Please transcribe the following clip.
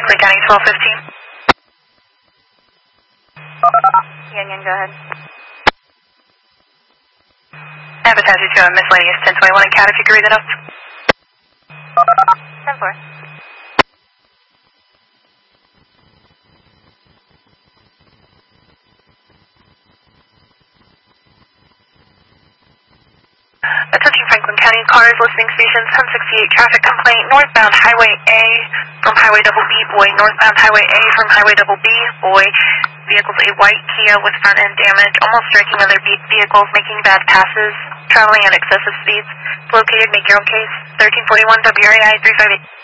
Franklin County 1215. Union, go ahead. Advertise you to a miscellaneous 1021 and CAT if you could read that up. 10-4. Attention Franklin County cars, listening stations, 1068 traffic complaint, northbound Highway A from Highway Double B, boy, northbound Highway A from Highway Double B, boy. Vehicle's a white Kia with front end damage, almost striking other vehicles, making bad passes, traveling at excessive speeds. Located, make your own case, 1341 WRAI 358.